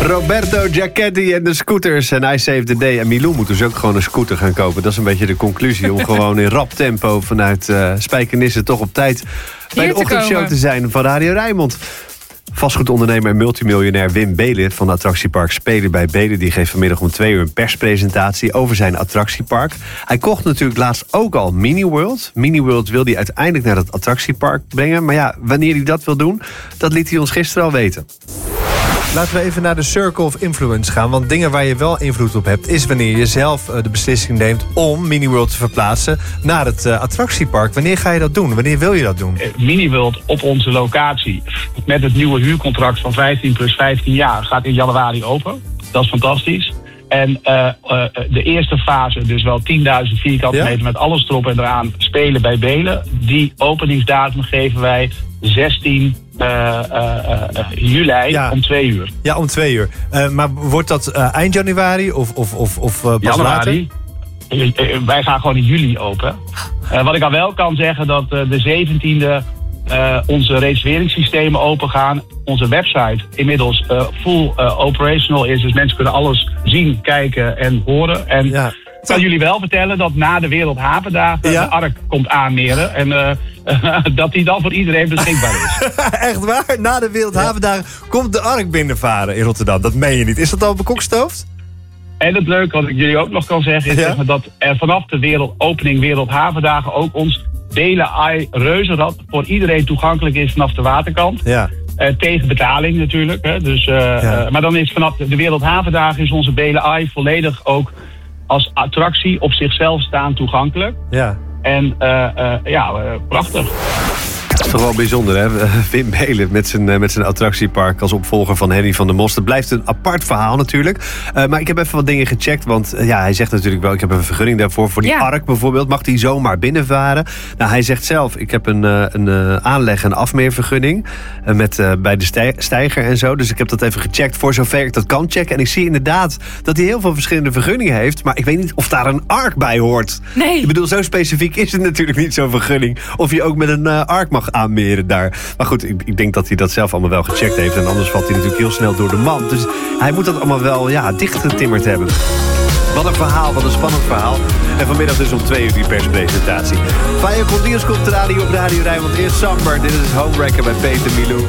Roberto Giachetti en de scooters en I Save the Day. En Milou moet dus ook gewoon een scooter gaan kopen. Dat is een beetje de conclusie om gewoon in rap tempo vanuit Spijkenisse toch op tijd bij de ochtendshow te zijn van Radio Rijnmond. Vastgoedondernemer en multimiljonair Wim Beelen van attractiepark Spelen bij Beelen, die geeft vanmiddag om 2 uur een perspresentatie over zijn attractiepark. Hij kocht natuurlijk laatst ook al Mini-World. Mini-World wil hij uiteindelijk naar dat attractiepark brengen. Maar ja, wanneer hij dat wil doen, dat liet hij ons gisteren al weten. Laten we even naar de circle of influence gaan. Want dingen waar je wel invloed op hebt, is wanneer je zelf de beslissing neemt om Mini-World te verplaatsen naar het attractiepark. Wanneer ga je dat doen? Wanneer wil je dat doen? Mini-World op onze locatie met het nieuwe huurcontract van 15 plus 15 jaar gaat in januari open. Dat is fantastisch. En de eerste fase, dus wel 10.000 vierkante meter met alles erop en eraan, Spelen bij Beelen. Die openingsdatum geven wij 16 juli om 2 uur. Ja, om 2 uur. Maar wordt dat eind januari of pas januari? Later? Wij gaan gewoon in juli open. Wat ik al wel kan zeggen, dat de 17e onze reserveringssystemen open gaan. Onze website inmiddels full operational is. Dus mensen kunnen alles zien, kijken en horen. En ik kan jullie wel vertellen dat na de Wereldhavendagen de ARK komt aanmeren. En dat die dan voor iedereen beschikbaar is. Echt waar? Na de Wereldhavendagen komt de ARK binnenvaren in Rotterdam. Dat meen je niet. Is dat al bekokstoofd? En het leuke wat ik jullie ook nog kan zeggen is dat er vanaf de opening Wereldhavendagen ook ons Beelen Eye reuzenrad voor iedereen toegankelijk is vanaf de waterkant. Ja. Tegen betaling natuurlijk. Hè. Dus, maar dan is vanaf de Wereldhavendagen is onze Beelen Eye volledig ook als attractie op zichzelf staan toegankelijk. Ja. En prachtig. Het is toch wel bijzonder, hè? Wim Beelen met zijn attractiepark als opvolger van Henny van der Most. Het blijft een apart verhaal natuurlijk. Maar ik heb even wat dingen gecheckt. Want hij zegt natuurlijk wel, ik heb een vergunning daarvoor. Voor die ARK bijvoorbeeld, mag hij zomaar binnenvaren? Nou, hij zegt zelf, ik heb een aanleg- en afmeervergunning. Bij de steiger en zo. Dus ik heb dat even gecheckt voor zover ik dat kan checken. En ik zie inderdaad dat hij heel veel verschillende vergunningen heeft. Maar ik weet niet of daar een ARK bij hoort. Nee. Ik bedoel, zo specifiek is het natuurlijk niet, zo'n vergunning. Of je ook met een ARK mag aanmeren daar. Maar goed, ik denk dat hij dat zelf allemaal wel gecheckt heeft. En anders valt hij natuurlijk heel snel door de mand. Dus hij moet dat allemaal wel dichtgetimmerd hebben. Wat een verhaal, wat een spannend verhaal. En vanmiddag dus om 2 uur die perspresentatie. Vaya con Dios komt de radio op Radio Rijnmond. Eerst Samber, dit is Homewrecker bij Peter Milou.